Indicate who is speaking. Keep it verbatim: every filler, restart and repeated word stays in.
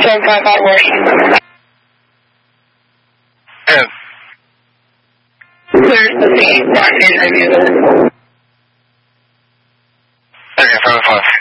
Speaker 1: seven five five Washington.
Speaker 2: Good.
Speaker 1: There's the name, not interview.
Speaker 2: Okay, five five.